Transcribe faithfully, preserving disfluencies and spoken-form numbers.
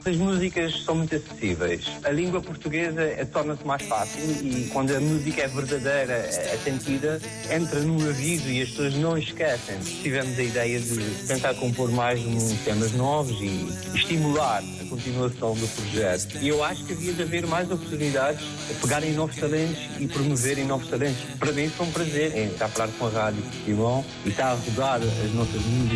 As músicas são muito acessíveis. A língua portuguesa é, torna-se mais fácil e quando a música é verdadeira, é sentida, entra no ouvido e as pessoas não esquecem. Tivemos a ideia de tentar compor mais um, temas novos e estimular a continuação do projeto. E eu acho que havia de haver mais oportunidades de pegarem novos talentos e promoverem novos talentos. Para mim foi um prazer em estar a falar com a Rádio Portimão e estar a rodar as nossas músicas